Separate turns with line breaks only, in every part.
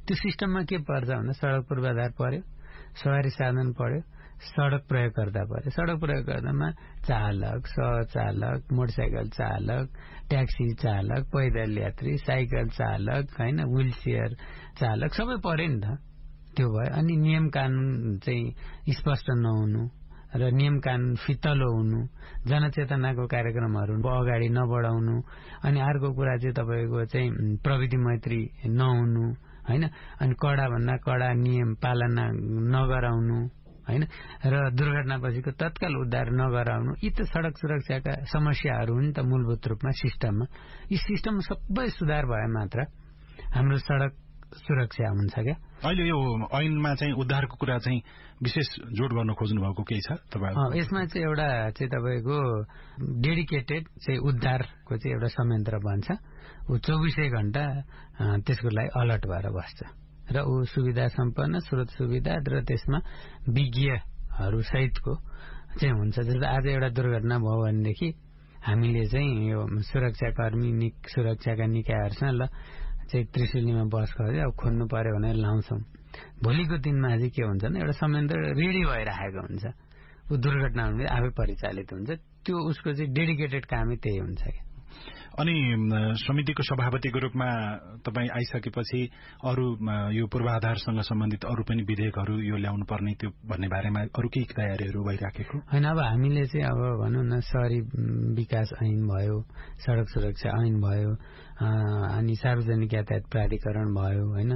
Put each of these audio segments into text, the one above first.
त्यो सिस्टममा के पर्छ भन्दा सडक पूर्वाधार पर्यो, सवारी साधन पर्यो, सडक प्रयोगकर्ता पर्यो। सडक प्रयोगकर्तामा चालक, सहचालक, मोटरसाइकल चालक, ट्याक्सी चालक, पैदल यात्री, साइकल चालक, हैन, व्हील चेयर चालक सबै पर्यो नि त। त्यो भयो। अनि नियम कानून चाहिँ स्पष्ट नहुनु र नियम कानून फितलो हुनु, जनचेतनाको कार्यक्रमहरू अगाडि नबढाउनु, अनि अर्को कुरा चाहिँ तपाईँको चाहिँ प्रविधि मैत्री नहुनु, हैन, अनि कडा भन्दा कडा नियम पालना नगराउनु, हैन, र दुर्घटनापछिको तत्काल उद्धार नगराउनु, यी त सडक सुरक्षाका समस्याहरू हुन् त मूलभूत रूपमा सिस्टममा। यी सिस्टम सबै सुधार भए मात्र हाम्रो सडक सुरक्षा हुन्छ क्या।
अहिले यो ऐनमा चाहिँ उद्धारको कुरा चाहिँ विशेष जोड गर्न खोज्नु भएको केही छ तपाईहरु?
यसमा चाहिँ एउटा चाहिँ तपाईको डेडिकेटेड चाहिँ उद्धारको चाहिँ एउटा संयन्त्र बन्छ। उ 24 घण्टा त्यसको लागि अलर्ट भएर बस्छ र ऊ सुविधा सम्पन्न, स्रोत सुविधा र त्यसमा विज्ञहरू सहितको चाहिँ हुन्छ। जस्तो आज एउटा दुर्घटना भयो भनेदेखि हामीले चाहिँ यो सुरक्षाकर्मी सुरक्षाका निकायहरुसँग ल चाहिँ त्रिशुलीमा बस गर्दै अब खोज्नु पर्यो भनेर लाउँछौं। भोलिको दिनमा चाहिँ के हुन्छ भने एउटा संयन्त्र रेडी भइराखेको हुन्छ। ऊ दुर्घटना हुँदै आफै परिचालित हुन्छ। त्यो उसको चाहिँ डेडिकेटेड कामै त्यही हुन्छ के।
अनि समितिको सभापतिको रूपमा तपाई आइसकेपछि अरु यो पूर्वाधारसँग सम्बन्धित अरु पनि विधेयकहरू यो ल्याउनु पर्ने त्यो भन्ने बारेमा अरु के तयारीहरू भइराखेको
हैन? अब हामीले चाहिँ अब भनौं न शहरी विकास ऐन भयो, सडक सुरक्षा ऐन भयो, अनि सार्वजनिक यातायात प्राधिकरण भयो, हैन,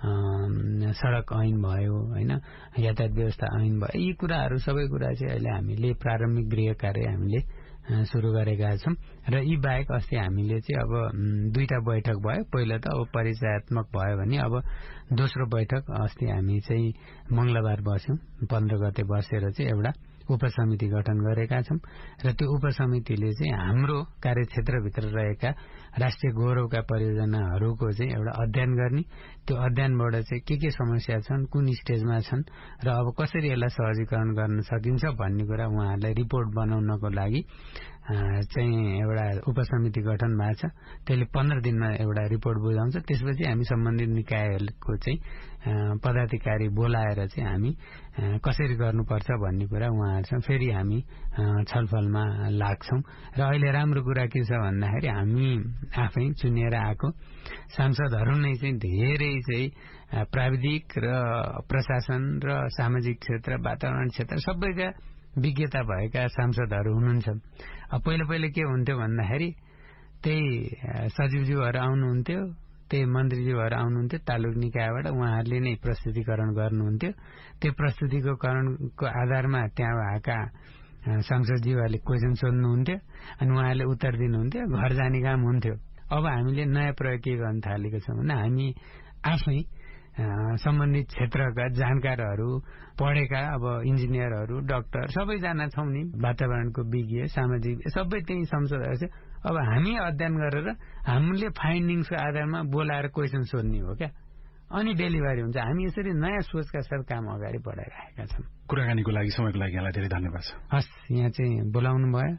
सडक ऐन भयो, हैन, यातायात व्यवस्था ऐन भयो। यी कुराहरू सबै कुरा चाहिँ अहिले हामीले प्रारम्भिक गृह कार्य हामीले सुरु गरेका छौं र यी बाहेक अस्ति हामीले चाहिँ अब दुईटा बैठक भयो। पहिला त अब परिचयात्मक भयो भने अब दोस्रो बैठक अस्ति हामी चाहिँ मंगलबार बस्यौं। 15 गते बसेर चाहिँ एउटा उपसमिति गठन गरेका छौं र त्यो उपसमितिले चाहिँ हाम्रो कार्यक्षेत्रभित्र रहेका राष्ट्रिय गौरवका परियोजनाहरूको चाहिँ एउटा अध्ययन गर्ने, त्यो अध्ययनबाट चाहिँ के समस्या छन्, कुन स्टेजमा छन् र अब कसरी यसलाई सहजीकरण गर्न सकिन्छ भन्ने कुरा उहाँहरूलाई रिपोर्ट बनाउनको लागि चाहिँ एउटा उपसमिति गठन भएको छ। त्यसले 15 दिनमा एउटा रिपोर्ट बुझाउँछ। त्यसपछि हामी सम्बन्धित निकायहरूको चाहिँ पदाधिकारी बोलाएर चाहिँ हामी कसरी गर्नुपर्छ भन्ने कुरा उहाँहरूसँग फेरि हामी छलफलमा लाग्छौं। र अहिले राम्रो कुरा के छ भन्दाखेरि हामी आफै चुनिएर आएको सांसदहरू नै चाहिँ धेरै चाहिँ प्राविधिक र प्रशासन र सामाजिक क्षेत्र, वातावरण क्षेत्र सबैका विज्ञता भएका सांसदहरू हुनुहुन्छ। अब पहिला के हुन्थ्यो भन्दाखेरि त्यही सचिवज्यूहरू आउनुहुन्थ्यो, त्यही मन्त्रीज्यूहरू आउनुहुन्थ्यो तालुक निकायबाट, उहाँहरूले नै प्रस्तुतिकरण गर्नुहुन्थ्यो। त्यो प्रस्तुतिकरणको आधारमा त्यहाँ भएका सांसदज्यूहरूले क्वेशन सोध्नुहुन्थ्यो अनि उहाँहरूले उत्तर दिनुहुन्थ्यो, घर जाने काम हुन्थ्यो। अब हामीले नयाँ प्रयोग के गर्न थालेको छौं भने हामी आफै सम्बन्धित क्षेत्रका जानकारहरू, पढेका अब इन्जिनियरहरू, डाक्टर सबैजना छौं नि, वातावरणको विज्ञ, सामाजिक सबै त्यही संसदहरू छ। अब हामी अध्ययन गरेर हामीले फाइन्डिङ्सको आधारमा बोलाएर क्वेशन सोध्ने हो क्या, अनि डेलिभरी हुन्छ। हामी यसरी नयाँ सोचका साथ काम अगाडि बढाइरहेका छौं।
कुराकानीको लागि, समयको लागि यहाँलाई धेरै धन्यवाद छ।
हस्, यहाँ चाहिँ बोलाउनु भयो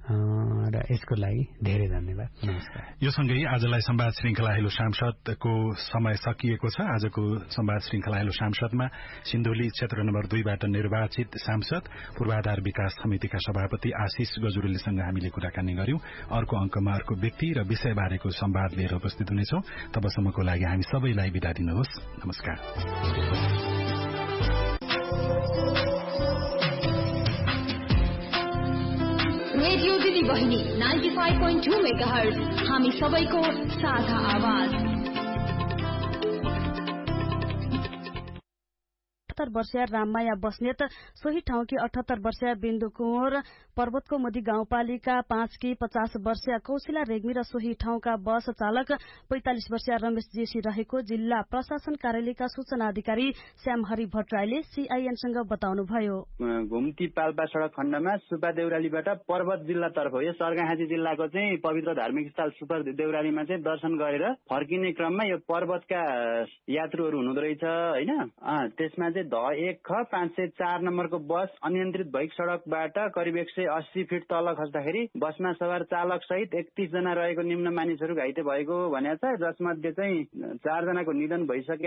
र यसको लागि धेरै धन्यवाद। नमस्कार।
यो सँगै आजलाई संवाद श्रृंखला हेलो सांसदको समय सकिएको छ। आजको संवाद श्रृंखला हेलो सांसदमा सिन्धुली क्षेत्र नम्बर 2 बाट निर्वाचित सांसद पूर्वाधार विकास समितिका सभापति आशिष गजुरेलीसँग हामीले कुराकानी गर्यौं। अर्को अंकमा अर्को व्यक्ति र विषय बारेको संवाद लिएर उपस्थित हुनेछौं। तबसम्मको लागि हामी सबैलाई बिदा दिनुहोस्। नमस्कार।
रेडियो दिदी बहिनी 95.2 मेगाहर्ज, हामी सबैको साझा आवाज।
78 वर्षीय राममाया बस्नेत, सोही ठाउँकी 78 वर्षीय बिन्दु कुँवर, पर्वतको मोदी गाउँपालिका 5 की 50 वर्षीय कौशिला रेग्मी र सोही ठाउँका बस चालक 45 वर्षीय रमेश जेसी रहेको जिल्ला प्रशासन कार्यालयका सूचना अधिकारी श्यामहरि भट्टराईले सीआईएनसँग बताउनुभयो।
घुम्ती पाल्पा सड़क खण्डमा सुपा देउरालीबाट पर्वत जिल्लातर्फ यो सर्गाखाँची जिल्लाको चाहिँ पवित्र धार्मिक स्थल सुपा देउरालीमा चाहिँ दर्शन गरेर फर्किने क्रममा यो पर्वतका यात्रुहरू हुनुहुँदो रहेछ हैन। त्यसमा चाहिँ 1 ख 504 नम्बरको बस अनियन्त्रित भई सड़कबाट करिब 180 फिट तल खस्दाखेरि बसमा सवार चालक सहित 31 जना रहेको निम्न मानिसहरू घाइते भएको भनेको छ, जसमध्ये चाहिँ 4 जनाको निधन भइसक्यो।